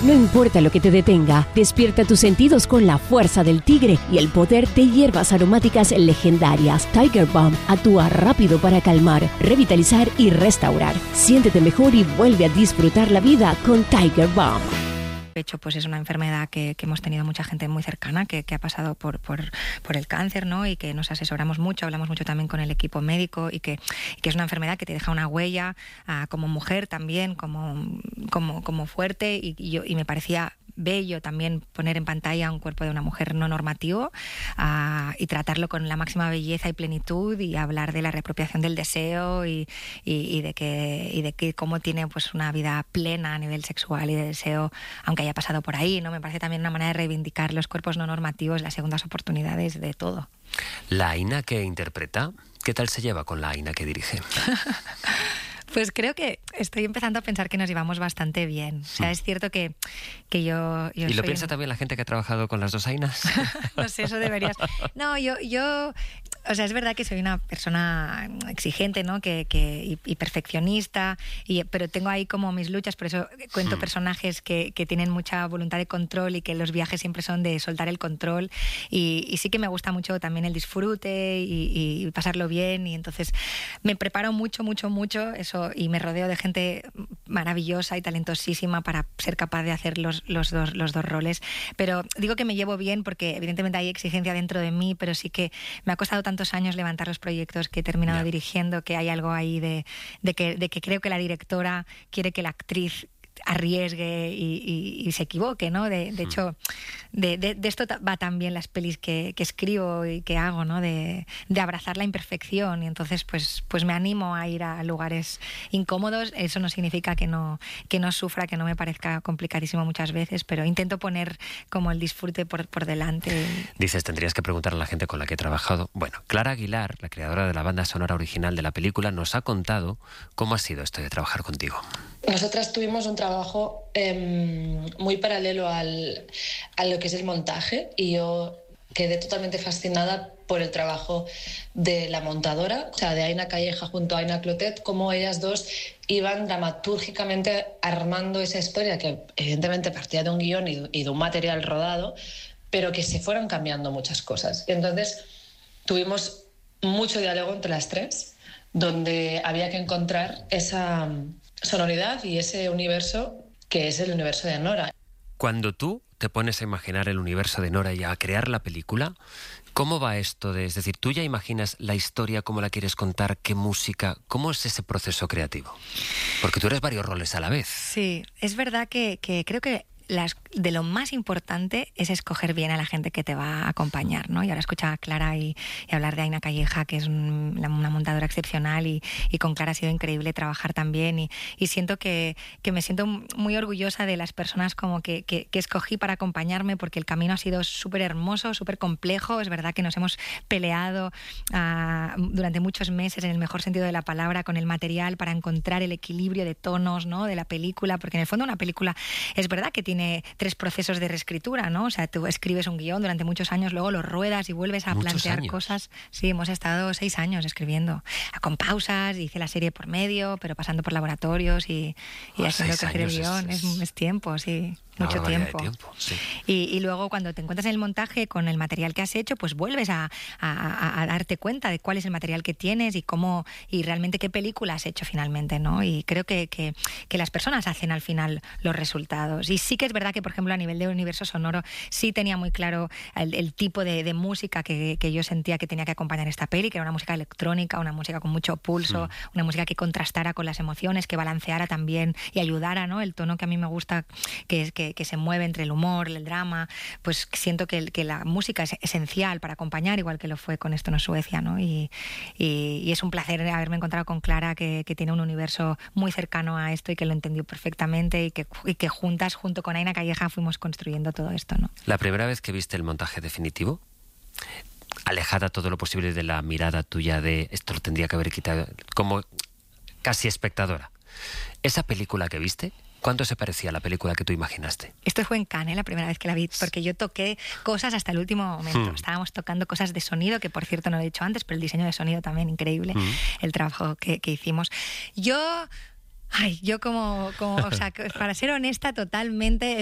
No importa lo que te detenga, despierta tus sentidos con la fuerza del tigre y el poder de hierbas aromáticas legendarias. Tiger Balm actúa rápido para calmar, revitalizar y restaurar. Siéntete mejor y vuelve a disfrutar la vida con Tiger Balm. De hecho, pues es una enfermedad que hemos tenido mucha gente muy cercana que ha pasado por el cáncer, ¿no? Y que nos asesoramos mucho, hablamos mucho también con el equipo médico y que es una enfermedad que te deja una huella como mujer también, como fuerte y me parecía bello también poner en pantalla un cuerpo de una mujer no normativo y tratarlo con la máxima belleza y plenitud y hablar de la reapropiación del deseo y de que cómo tiene pues una vida plena a nivel sexual y de deseo, aunque haya pasado por ahí, ¿no? Me parece también una manera de reivindicar los cuerpos no normativos, las segundas oportunidades de todo. La Aina que interpreta, ¿qué tal se lleva con la Aina que dirige? Pues creo que estoy empezando a pensar que nos llevamos bastante bien. O sea, es cierto que yo ¿Y lo piensa también la gente que ha trabajado con las dos Ainas? No sé, eso deberías... No, yo... O sea, es verdad que soy una persona exigente, ¿no? Y perfeccionista, pero tengo ahí como mis luchas, por eso cuento personajes que tienen mucha voluntad de control y que los viajes siempre son de soltar el control y sí que me gusta mucho también el disfrute y pasarlo bien y entonces me preparo mucho eso y me rodeo de gente maravillosa y talentosísima para ser capaz de hacer los dos roles, pero digo que me llevo bien porque evidentemente hay exigencia dentro de mí, pero sí que me ha costado tantos años levantar los proyectos que he terminado dirigiendo, que hay algo ahí de que creo que la directora quiere que la actriz arriesgue y se equivoque, ¿no? De hecho, de esto va también las pelis que escribo y que hago, ¿no? De abrazar la imperfección y entonces pues me animo a ir a lugares incómodos. Eso no significa que no sufra, que no me parezca complicadísimo muchas veces, pero intento poner como el disfrute por delante. Dices, tendrías que preguntar a la gente con la que he trabajado. Bueno, Clara Aguilar, la creadora de la banda sonora original de la película, nos ha contado cómo ha sido esto de trabajar contigo. Nosotras tuvimos un trabajo muy paralelo a lo que es el montaje y yo quedé totalmente fascinada por el trabajo de la montadora, o sea, de Aina Calleja junto a Aina Clotet, cómo ellas dos iban dramatúrgicamente armando esa historia que evidentemente partía de un guión y de un material rodado, pero que se fueron cambiando muchas cosas. Y entonces tuvimos mucho diálogo entre las tres, donde había que encontrar esa sonoridad y ese universo que es el universo de Nora. Cuando tú te pones a imaginar el universo de Nora y a crear la película, ¿cómo va esto? Es decir, ¿tú ya imaginas la historia, cómo la quieres contar, qué música? ¿Cómo es ese proceso creativo? Porque tú eres varios roles a la vez. Sí, es verdad que creo que de lo más importante es escoger bien a la gente que te va a acompañar, ¿no? Y ahora escuchaba a Clara y hablar de Aina Calleja, que es una montadora excepcional y con Clara ha sido increíble trabajar también y siento que me siento muy orgullosa de las personas como que escogí para acompañarme porque el camino ha sido súper hermoso, súper complejo. Es verdad que nos hemos peleado durante muchos meses, en el mejor sentido de la palabra, con el material para encontrar el equilibrio de tonos, ¿no? De la película, porque en el fondo una película es verdad que tiene 3 procesos de reescritura, ¿no? O sea, tú escribes un guión durante muchos años, luego lo ruedas y vuelves a plantear cosas. Sí, hemos estado 6 años escribiendo, con pausas, hice la serie por medio, pero pasando por laboratorios y haciendo crecer el guión. Es tiempo, sí. Mucho tiempo. Sí. Y luego cuando te encuentras en el montaje con el material que has hecho, pues vuelves a darte cuenta de cuál es el material que tienes y cómo y realmente qué película has hecho finalmente, ¿no? Y creo que las personas hacen al final los resultados. Y sí que es verdad que, por ejemplo, a nivel de universo sonoro sí tenía muy claro el tipo de música que yo sentía que tenía que acompañar esta peli, que era una música electrónica, una música con mucho pulso, una música que contrastara con las emociones, que balanceara también y ayudara, ¿no? El tono que a mí me gusta, que se mueve entre el humor, el drama, pues siento que la música es esencial para acompañar, igual que lo fue con Esto no es Suecia, ¿no? Y es un placer haberme encontrado con Clara, que tiene un universo muy cercano a esto y que lo entendió perfectamente y que juntas, junto con Aina Calleja, fuimos construyendo todo esto, ¿no? La primera vez que viste el montaje definitivo, alejada todo lo posible de la mirada tuya de esto lo tendría que haber quitado, como casi espectadora, esa película que viste, ¿cuánto se parecía a la película que tú imaginaste? Esto fue en Cannes, la primera vez que la vi, porque yo toqué cosas hasta el último momento. Estábamos tocando cosas de sonido, que por cierto no lo he dicho antes, pero el diseño de sonido también increíble, el trabajo que hicimos. Yo como, o sea, para ser honesta totalmente,